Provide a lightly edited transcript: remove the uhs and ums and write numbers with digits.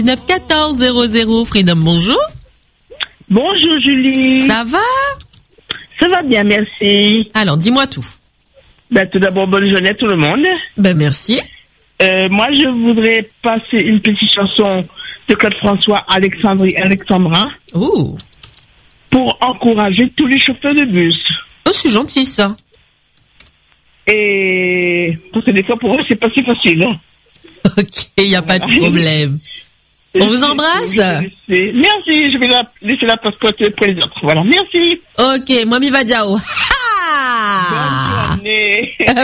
9 14 00. Freedom, bonjour. Bonjour Julie. Ça va? Ça va bien, merci. Alors, dis-moi tout. Tout d'abord, bonne journée à tout le monde. Merci. Moi, je voudrais passer une petite chanson de Claude François, Alexandre et Alexandra, Oh, pour encourager tous les chauffeurs de bus. c'est gentil ça. Et parce que des fois, pour eux, c'est pas si facile. Hein. Ok, il n'y a pas de problème. On vous embrasse. Merci, je vais laisser la place pour les autres. Voilà, merci. Ok, Mwami Vadiao. Bonne journée.